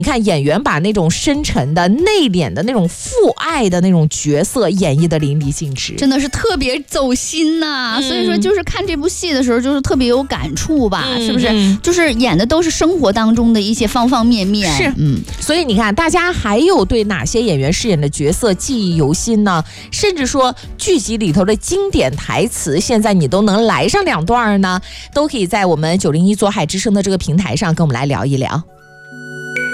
你看演员把那种深沉的、内敛的那种父爱的那种角色演绎的淋漓尽致， 真的是特别走心呐、所以说就是看这部戏的时候就是特别有感触吧，是不是？就是演的都是生活当中的一些方方面面。 是，所以你看大家还有对哪些演员饰演的角色记忆犹新呢？甚至说剧集里头的经典台词现在你都能来上2段呢，都可以在我们901做海之声的这个平台上跟我们来聊一聊。